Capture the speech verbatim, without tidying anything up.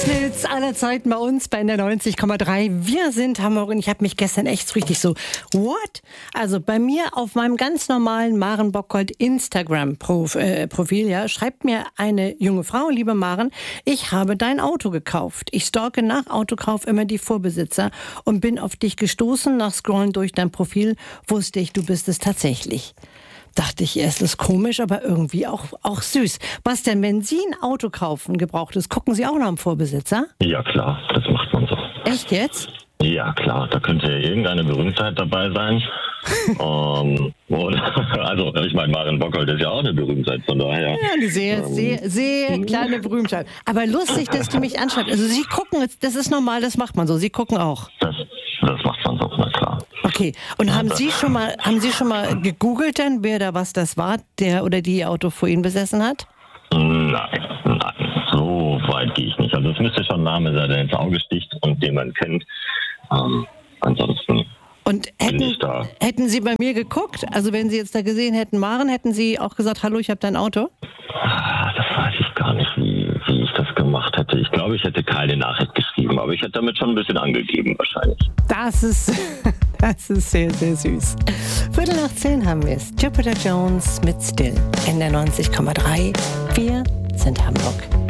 größten Hits aller Zeiten bei uns bei der neunzig Komma drei. Wir sind Hamburg und ich habe mich gestern echt so richtig so, what? Also bei mir auf meinem ganz normalen Maren Bockholt Instagram-Profil, ja, schreibt mir eine junge Frau, liebe Maren, ich habe dein Auto gekauft. Ich stalke nach Autokauf immer die Vorbesitzer und bin auf dich gestoßen. Nach Scrollen durch dein Profil wusste ich, du bist es tatsächlich. Dachte ich erst, das ist komisch, aber irgendwie auch, auch süß. Was denn, wenn Sie ein Auto kaufen, gebrauchtes, gucken Sie auch nach dem Vorbesitzer? Ja klar, das macht man so. Echt jetzt? Ja klar, da könnte ja irgendeine Berühmtheit dabei sein. um, oder, also ich meine, Maren Bockholt ist ja auch eine Berühmtheit, von daher. Ja, eine sehr, ähm, sehr, sehr kleine Berühmtheit. Aber lustig, dass du mich anschreibst. Also Sie gucken, das ist normal, das macht man so. Sie gucken auch. Das, das macht man so, na klar. Okay, und haben Sie schon mal, haben Sie schon mal gegoogelt dann, wer da was das war, der oder die Ihr Auto vor Ihnen besessen hat? Nein, nein, so weit gehe ich nicht. Also es müsste schon ein Name sein, der ins Auge sticht und den man kennt. Ähm, ansonsten und hätten, bin ich da. Hätten Sie bei mir geguckt? Also wenn Sie jetzt da gesehen hätten, Maren, hätten Sie auch gesagt, hallo, ich habe dein Auto? Ah, das weiß ich gar nicht, wie, wie ich das gemacht hätte. Ich glaube, ich hätte keine Nachricht geschrieben, aber ich hätte damit schon ein bisschen angegeben wahrscheinlich. Das ist, das ist sehr, sehr süß. Viertel nach zehn haben wir es. Jupiter Jones mit Still in der neunzig Komma drei. Wir sind Hamburg.